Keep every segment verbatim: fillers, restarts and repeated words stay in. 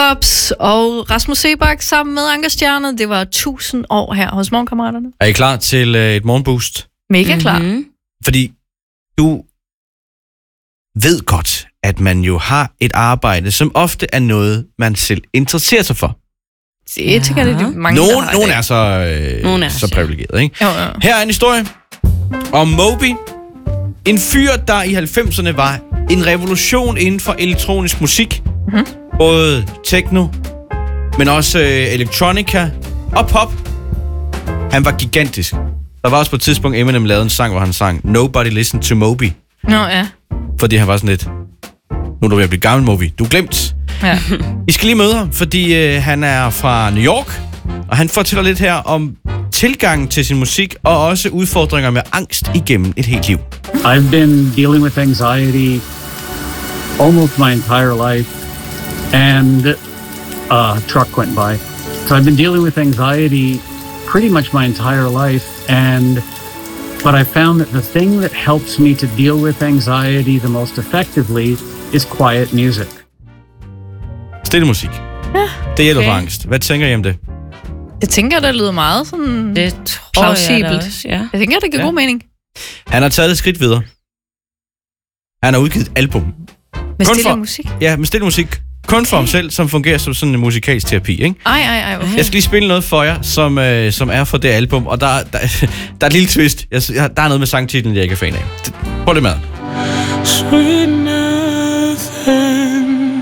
Bobs og Rasmus Seebach sammen med Ankerstjernet. Det var tusind år her hos Morgenkammeraterne. Er I klar til uh, et morgenboost? Mega mm-hmm. klar. Fordi du ved godt, at man jo har et arbejde, som ofte er noget, man selv interesserer sig for. Det tænker jeg, det er mange, nogen, der har nogen det. er så, øh, nogen er så privilegeret, ikke? Jo, jo. Her er en historie om Moby. En fyr, der i halvfemserne var en revolution inden for elektronisk musik. Mm-hmm. Både techno, men også øh, electronica og pop. Han var gigantisk. Der var også på et tidspunkt, Eminem lavede en sang, hvor han sang Nobody Listen to Moby. Nå, ja. Fordi han var sådan lidt, nu er du ved at blive gammel, Moby. Du er glemt. Ja. I skal lige møde ham, fordi øh, han er fra New York, og han fortæller lidt her om tilgangen til sin musik, og også udfordringer med angst igennem et helt liv. I've been dealing with anxiety almost my entire life, and a truck went by. So I've been dealing with anxiety pretty much my entire life, and but I found that the thing that helps me to deal with anxiety the most effectively is quiet music. Stille musik. Ja, det hjælper okay. for angst. Hvad tænker I om det? Jeg tænker, det lyder meget sådan det tror plausibelt. Jeg, også, ja. jeg tænker, det giver ja. god mening. Han har taget et skridt videre. Han har udgivet et album. Med kun stille for, musik? Ja, med stille musik. Kun for ham selv, som fungerer som sådan en musikalsk terapi, ikke? Ej, ej, ej. Okay. Jeg skal lige spille noget for jer, som, øh, som er fra det album, og der, der, der er et lille twist. Jeg, der er noget med sangtitlen, jeg ikke er fan af. Prøv det med. Sweet nothing,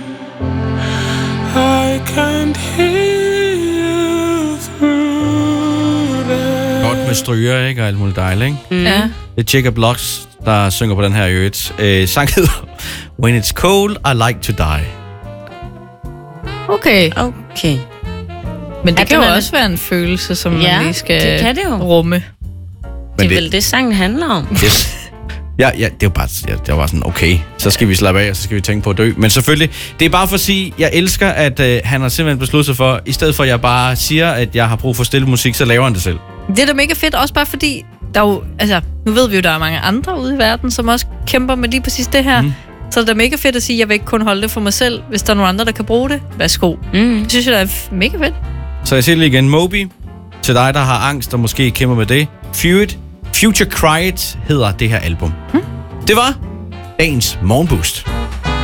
I can't hear you through that. Godt med stryger, ikke? Og alt muligt dejligt, ikke? Mm. Ja. Det er Jacob Blocks, der synger på den her øget. Øh, sang hedder When It's Cold, I Like To Die. Okay. Okay. Men det ja, kan jo er... også være en følelse, som ja, man lige skal det kan det jo. rumme. Det er det... vel det, sangen handler om. Yes. Ja, ja, det var bare, ja, det var sådan, okay, så skal vi slappe af, og så skal vi tænke på at dø. Men selvfølgelig, det er bare for at sige, jeg elsker, at øh, han har simpelthen besluttet sig for, i stedet for at jeg bare siger, at jeg har brug for stille musik, så laver han det selv. Det er da mega fedt, også bare fordi, der er jo, altså, nu ved vi jo, der er mange andre ude i verden, som også kæmper med lige præcis det her. Mm. Så det er mega fedt at sige, at jeg vil ikke kun holde det for mig selv. Hvis der er nogen andre, der kan bruge det, værsgo. Mm. Det synes jeg, der er mega fedt. Så jeg siger lige igen, Moby, til dig, der har angst og måske kæmper med det. Future, Future Quiet hedder det her album. Mm. Det var dagens morgenboost.